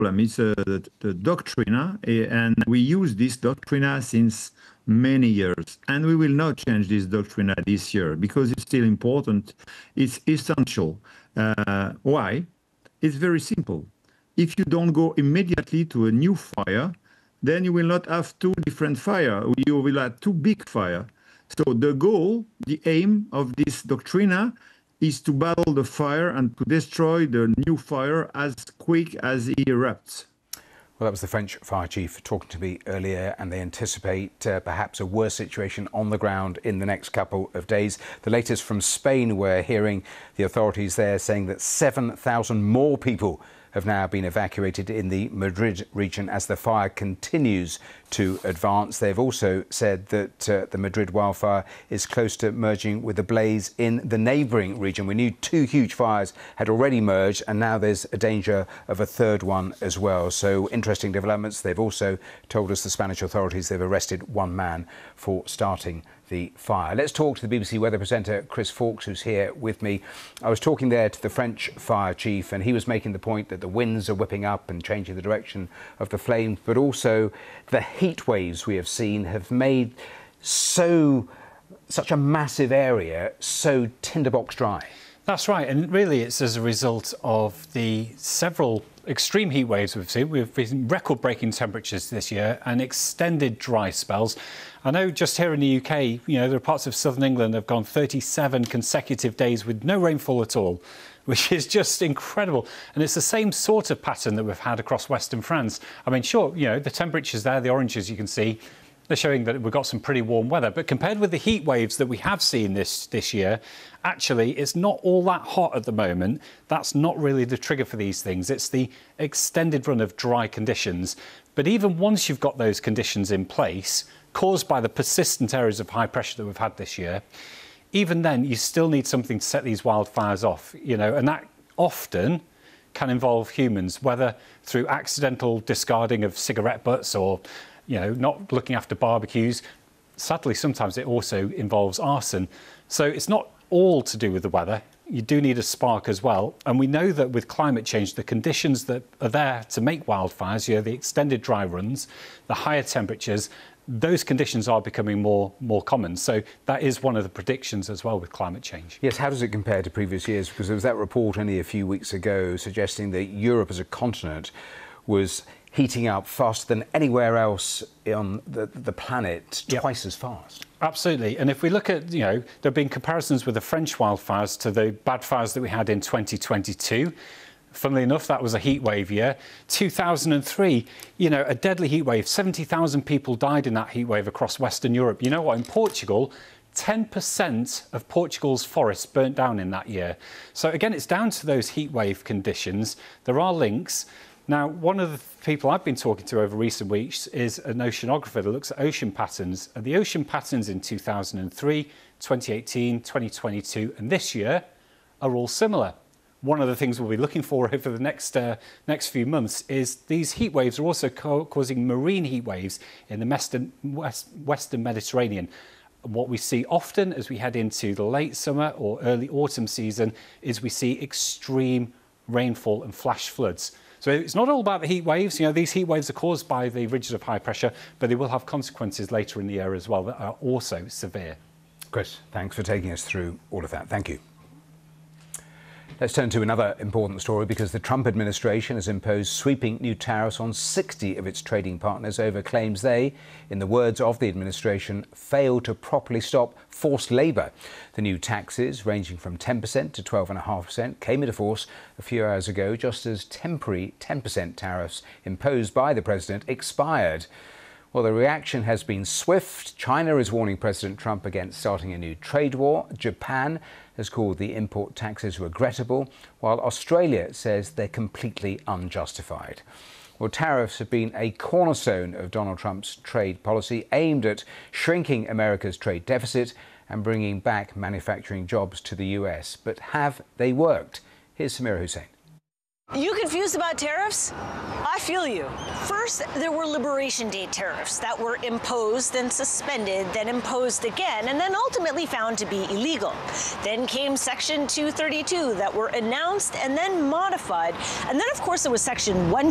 problem. It's the doctrina, and we use this doctrina since many years. And we will not change this doctrina this year because it's still important. It's essential. Why? It's very simple. If you don't go immediately to a new fire, then you will not have two different fires. You will have two big fires. So the goal, the aim of this doctrina is to battle the fire and to destroy the new fire as quick as it erupts. Well, that was the French fire chief talking to me earlier, and they anticipate perhaps a worse situation on the ground in the next couple of days. The latest from Spain, we're hearing the authorities there saying that 7,000 more people have now been evacuated in the Madrid region as the fire continues to advance. They've also said that the Madrid wildfire is close to merging with a blaze in the neighbouring region. We knew two huge fires had already merged, and now there's a danger of a third one as well. So interesting developments. They've also told us, the Spanish authorities, they've arrested one man for starting the fire. Let's talk to the BBC weather presenter Chris Fawkes, who's here with me. I was talking there to the French fire chief, and he was making the point that the winds are whipping up and changing the direction of the flames, but also the heat waves we have seen have made such a massive area so tinderbox dry. That's right, and really it's as a result of the several extreme heat waves we've seen. We've seen record-breaking temperatures this year and extended dry spells. I know just here in the UK, there are parts of southern England that have gone 37 consecutive days with no rainfall at all, which is just incredible. And it's the same sort of pattern that we've had across western France. I mean, sure, the temperatures there, the oranges you can see, they're showing that we've got some pretty warm weather. But compared with the heat waves that we have seen this year, actually, it's not all that hot at the moment. That's not really the trigger for these things. It's the extended run of dry conditions. But even once you've got those conditions in place, caused by the persistent areas of high pressure that we've had this year, even then, you still need something to set these wildfires off, and that often can involve humans, whether through accidental discarding of cigarette butts or not looking after barbecues. Sadly, sometimes it also involves arson. So it's not all to do with the weather. You do need a spark as well. And we know that with climate change, the conditions that are there to make wildfires, the extended dry runs, the higher temperatures, those conditions are becoming more common. So that is one of the predictions as well with climate change. Yes, how does it compare to previous years? Because there was that report only a few weeks ago suggesting that Europe as a continent was heating up faster than anywhere else on the planet, twice as fast. Absolutely. And if we look at, there have been comparisons with the French wildfires to the bad fires that we had in 2022. Funnily enough, that was a heat wave year. 2003, a deadly heat wave. 70,000 people died in that heat wave across Western Europe. You know what? In Portugal, 10% of Portugal's forests burnt down in that year. So again, it's down to those heat wave conditions. There are links. Now, one of the people I've been talking to over recent weeks is an oceanographer that looks at ocean patterns. And the ocean patterns in 2003, 2018, 2022 and this year are all similar. One of the things we'll be looking for over the next few months is these heat waves are also causing marine heat waves in the Western Mediterranean. What we see often as we head into the late summer or early autumn season is we see extreme rainfall and flash floods. So it's not all about the heat waves. These heat waves are caused by the ridges of high pressure, but they will have consequences later in the year as well that are also severe. Chris, thanks for taking us through all of that. Thank you. Let's turn to another important story, because the Trump administration has imposed sweeping new tariffs on 60 of its trading partners over claims they, in the words of the administration, failed to properly stop forced labour. The new taxes, ranging from 10% to 12.5%, came into force a few hours ago, just as temporary 10% tariffs imposed by the president expired. Well, the reaction has been swift. China is warning President Trump against starting a new trade war. Japan has called the import taxes regrettable, while Australia says they're completely unjustified. Well, tariffs have been a cornerstone of Donald Trump's trade policy, aimed at shrinking America's trade deficit and bringing back manufacturing jobs to the US. But have they worked? Here's Samira Hussein. You confused about tariffs? I feel you. First, there were Liberation Day tariffs that were imposed, then suspended, then imposed again, and then ultimately found to be illegal. Then came Section 232 that were announced and then modified. And then, of course, there was Section 1